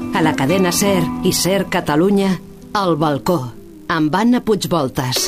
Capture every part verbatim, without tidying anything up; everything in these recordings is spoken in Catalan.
A la cadena SER i SER Catalunya, El balcó, amb Anna Puigvoltas.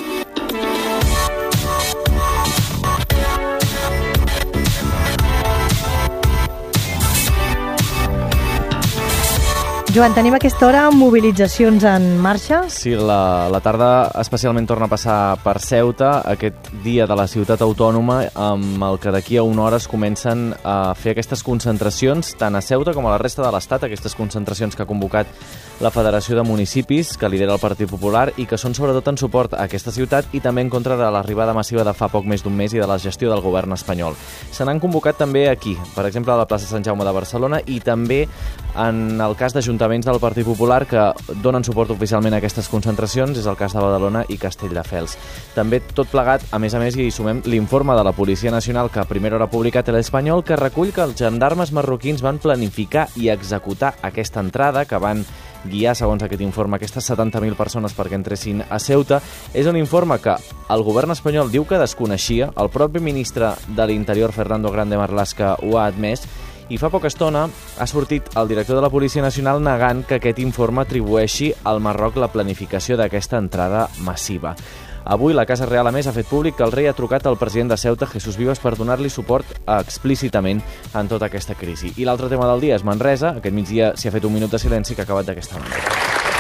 Joan, tenim a aquesta hora mobilitzacions en marxa? Sí, la, la tarda especialment torna a passar per Ceuta, aquest dia de la ciutat autònoma, amb el que d'aquí a una hora es comencen a fer aquestes concentracions, tant a Ceuta com a la resta de l'Estat, aquestes concentracions que ha convocat la Federació de Municipis, que lidera el Partit Popular, i que són sobretot en suport a aquesta ciutat i també en contra de l'arribada massiva de fa poc més d'un mes i de la gestió del govern espanyol. Se n'han convocat també aquí, per exemple a la plaça Sant Jaume de Barcelona, i també en el cas d'ajuntaments del Partit Popular que donen suport oficialment a aquestes concentracions, és el cas de Badalona i Castelldefels. També tot plegat, a més a més, hi sumem l'informe de la Policia Nacional que a primera hora ha publicat El Espanyol, que recull que els gendarmes marroquins van planificar i executar aquesta entrada, que van guiar, segons aquest informe, aquestes setanta mil persones perquè entressin a Ceuta. És un informe que el govern espanyol diu que desconeixia, el propi ministre de l'Interior, Fernando Grande Marlaska, ho ha admès, i fa poca estona ha sortit el director de la Policia Nacional negant que aquest informe atribueixi al Marroc la planificació d'aquesta entrada massiva. Avui la Casa Real, a més, ha fet públic que el rei ha trucat al president de Ceuta, Jesús Vivas, per donar-li suport explícitament en tota aquesta crisi. I l'altre tema del dia és Manresa. Aquest migdia s'hi ha fet un minut de silenci que ha acabat d'aquesta manera.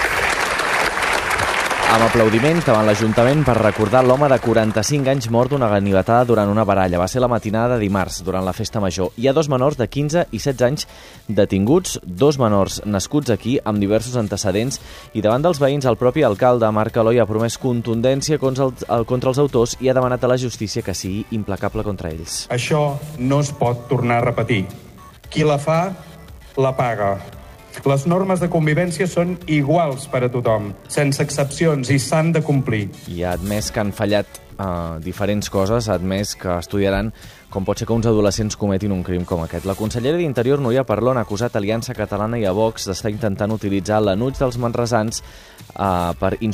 Amb aplaudiments davant l'Ajuntament per recordar l'home de quaranta-cinc anys mort d'una ganivetada durant una baralla. Va ser la matinada de dimarts, durant la festa major. Hi ha dos menors de quinze i setze anys detinguts, dos menors nascuts aquí amb diversos antecedents, i davant dels veïns el propi alcalde, Marc Aloi, ha promès contundència contra els, contra els autors i ha demanat a la justícia que sigui implacable contra ells. Això no es pot tornar a repetir. Qui la fa, la paga. Les normes de convivència són iguals per a tothom, sense excepcions, i s'han de complir. I ha admès que han fallat uh, diferents coses, ha admès que estudiaran com pot ser que uns adolescents cometin un crim com aquest. La consellera d'Interior, Núria Parlon, ha acusat Aliança Catalana i a Vox d'estar intentant utilitzar l'anuig dels manresans uh, per